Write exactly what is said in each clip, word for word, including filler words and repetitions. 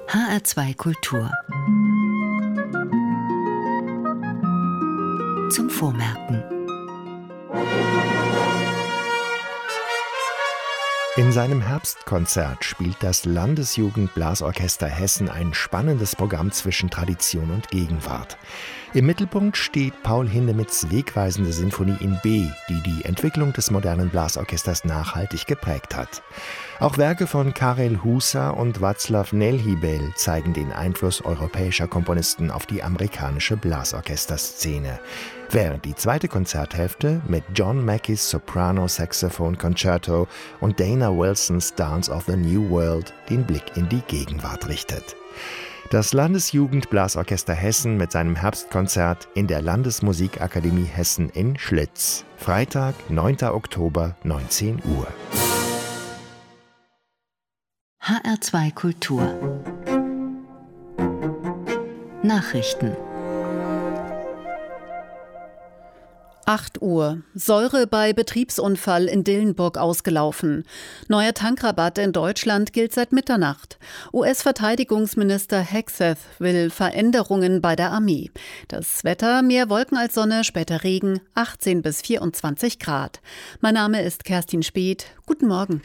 H R zwei Kultur. Zum Vormerken. In seinem Herbstkonzert spielt das Landesjugendblasorchester Hessen ein spannendes Programm zwischen Tradition und Gegenwart. Im Mittelpunkt steht Paul Hindemiths wegweisende Sinfonie in B, die die Entwicklung des modernen Blasorchesters nachhaltig geprägt hat. Auch Werke von Karel Husa und Václav Nelhybel zeigen den Einfluss europäischer Komponisten auf die amerikanische Blasorchesterszene. Während die zweite Konzerthälfte mit John Mackies Soprano-Saxophon-Concerto und Dana Wilsons Dance of the New World den Blick in die Gegenwart richtet. Das Landesjugendblasorchester Hessen mit seinem Herbstkonzert in der Landesmusikakademie Hessen in Schlitz. Freitag, neunter Oktober, neunzehn Uhr. H R zwei Kultur. Nachrichten. acht Uhr. Säure bei Betriebsunfall in Dillenburg ausgelaufen. Neuer Tankrabatt in Deutschland gilt seit Mitternacht. U S-Verteidigungsminister Hegseth will Veränderungen bei der Armee. Das Wetter: mehr Wolken als Sonne, später Regen, achtzehn bis vierundzwanzig Grad. Mein Name ist Kerstin Speth. Guten Morgen.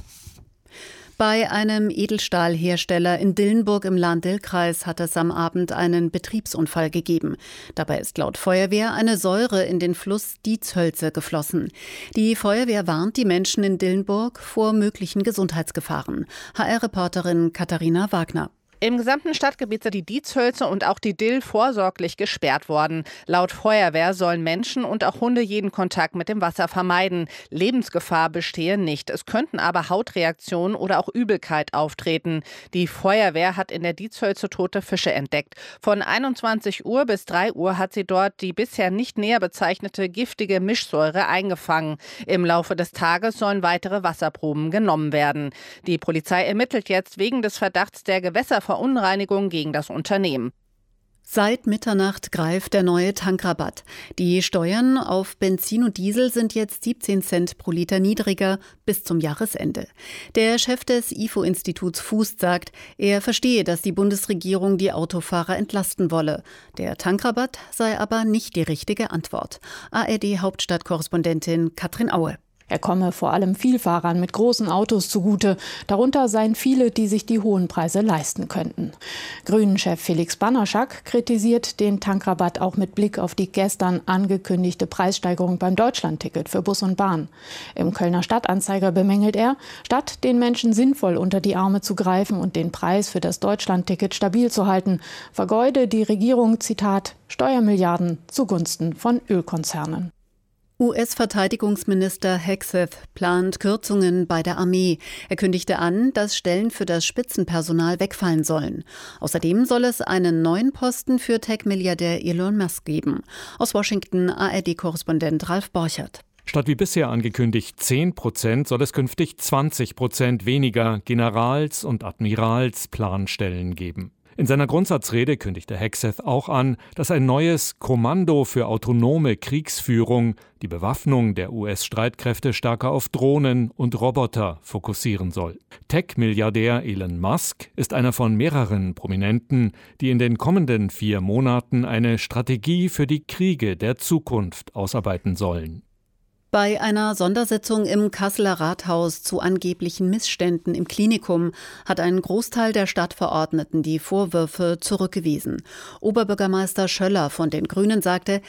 Bei einem Edelstahlhersteller in Dillenburg im Lahn-Dill-Kreis hat es am Abend einen Betriebsunfall gegeben. Dabei ist laut Feuerwehr eine Säure in den Fluss Dietshölze geflossen. Die Feuerwehr warnt die Menschen in Dillenburg vor möglichen Gesundheitsgefahren. H R-Reporterin Katharina Wagner. Im gesamten Stadtgebiet sind die Dietshölze und auch die Dill vorsorglich gesperrt worden. Laut Feuerwehr sollen Menschen und auch Hunde jeden Kontakt mit dem Wasser vermeiden. Lebensgefahr bestehe nicht. Es könnten aber Hautreaktionen oder auch Übelkeit auftreten. Die Feuerwehr hat in der Dietshölze tote Fische entdeckt. Von einundzwanzig Uhr bis drei Uhr hat sie dort die bisher nicht näher bezeichnete giftige Mischsäure eingefangen. Im Laufe des Tages sollen weitere Wasserproben genommen werden. Die Polizei ermittelt jetzt wegen des Verdachts der Gewässerverunreinigung gegen das Unternehmen. Seit Mitternacht greift der neue Tankrabatt. Die Steuern auf Benzin und Diesel sind jetzt siebzehn Cent pro Liter niedriger bis zum Jahresende. Der Chef des I F O-Instituts Fußt sagt, er verstehe, dass die Bundesregierung die Autofahrer entlasten wolle. Der Tankrabatt sei aber nicht die richtige Antwort. A R D-Hauptstadtkorrespondentin Katrin Aue. Er komme vor allem Vielfahrern mit großen Autos zugute. Darunter seien viele, die sich die hohen Preise leisten könnten. Grünen-Chef Felix Banaschak kritisiert den Tankrabatt auch mit Blick auf die gestern angekündigte Preissteigerung beim Deutschlandticket für Bus und Bahn. Im Kölner Stadtanzeiger bemängelt er, statt den Menschen sinnvoll unter die Arme zu greifen und den Preis für das Deutschlandticket stabil zu halten, vergeude die Regierung, Zitat, Steuermilliarden zugunsten von Ölkonzernen. U S-Verteidigungsminister Hegseth plant Kürzungen bei der Armee. Er kündigte an, dass Stellen für das Spitzenpersonal wegfallen sollen. Außerdem soll es einen neuen Posten für Tech-Milliardär Elon Musk geben. Aus Washington A R D-Korrespondent Ralf Borchert. Statt wie bisher angekündigt zehn Prozent soll es künftig zwanzig Prozent weniger Generals- und Admiralsplanstellen geben. In seiner Grundsatzrede kündigte Hegseth auch an, dass ein neues Kommando für autonome Kriegsführung die Bewaffnung der U S-Streitkräfte stärker auf Drohnen und Roboter fokussieren soll. Tech-Milliardär Elon Musk ist einer von mehreren Prominenten, die in den kommenden vier Monaten eine Strategie für die Kriege der Zukunft ausarbeiten sollen. Bei einer Sondersitzung im Kasseler Rathaus zu angeblichen Missständen im Klinikum hat ein Großteil der Stadtverordneten die Vorwürfe zurückgewiesen. Oberbürgermeister Schöller von den Grünen sagte,